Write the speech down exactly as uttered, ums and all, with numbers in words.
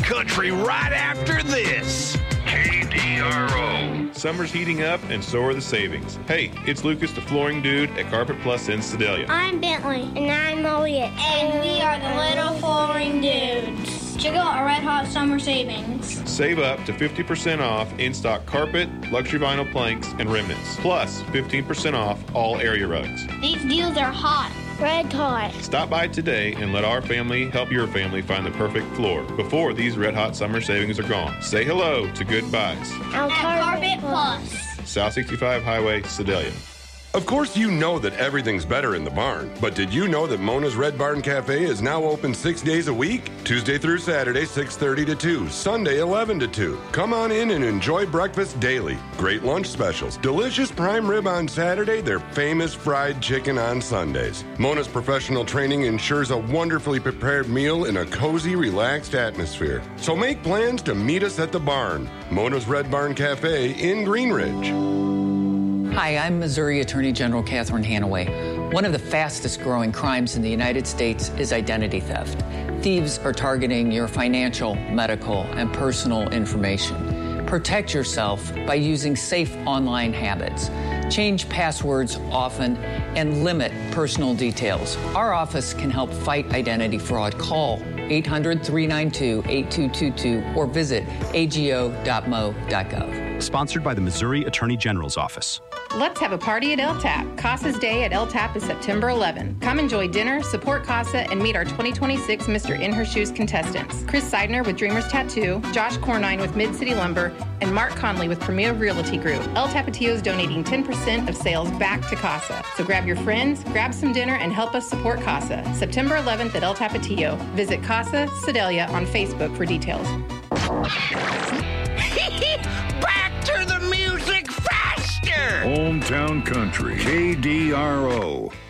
Country right after this. K D R O. Summer's heating up, and so are the savings. Hey, it's Lucas, the flooring dude at Carpet Plus in Sedalia. I'm Bentley. And I'm Elliot. And we are the Little Flooring Dudes. Check out our Red Hot Summer Savings. Save up to fifty percent off in-stock carpet, luxury vinyl planks, and remnants. Plus fifteen percent off all area rugs. These deals are hot. Red Hot. Stop by today and let our family help your family find the perfect floor before these Red Hot Summer Savings are gone. Say hello to Good Buys. At Carpet Plus. South sixty-five Highway, Sedalia. Of course, you know that everything's better in the barn, but did you know that Mona's Red Barn Cafe is now open six days a week? Tuesday through Saturday, six thirty to two, Sunday, eleven to two. Come on in and enjoy breakfast daily. Great lunch specials, delicious prime rib on Saturday, their famous fried chicken on Sundays. Mona's professional training ensures a wonderfully prepared meal in a cozy, relaxed atmosphere. So make plans to meet us at the barn. Mona's Red Barn Cafe in Green Ridge. Hi, I'm Missouri Attorney General Catherine Hanaway. One of the fastest growing crimes in the United States is identity theft. Thieves are targeting your financial, medical, and personal information. Protect yourself by using safe online habits. Change passwords often and limit personal details. Our office can help fight identity fraud. Call eight hundred, three nine two, eight two two two or visit a g o dot m o dot gov. Sponsored by the Missouri Attorney General's Office. Let's have a party at L TAP. CASA's Day at L TAP is September eleventh. Come enjoy dinner, support CASA, and meet our twenty twenty-six Mister In Her Shoes contestants. Chris Seidner with Dreamers Tattoo, Josh Cornine with Mid-City Lumber, and Mark Conley with Premier Realty Group. El Tapatio is donating ten percent of sales back to CASA. So grab your friends, grab some dinner, and help us support CASA. September eleventh at El Tapatio. Visit CASA Sedalia on Facebook for details. Back to the music faster! Hometown Country, K D R O.